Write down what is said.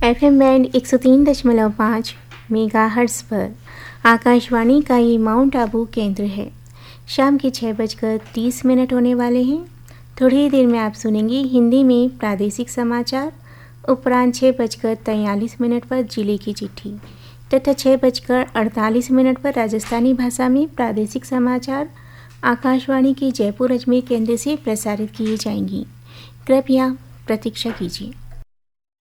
FM band 103.5 megahertz पर आकाशवाणी का ये माउंट आबू केंद्र है। शाम के 6:30 होने वाले हैं। थोड़ी देर में आप सुनेंगे हिंदी में प्रादेशिक समाचार। उपरांत 6:43 पर जिले की चिट्ठी तथा 6:48 पर राजस्थानी भाषा में प्रादेशिक समाचार आकाशवाणी की जयपुर अजमेर केंद्र से प्रसारित किए जाएंगी। कृपया प्रतीक्षा कीजिए।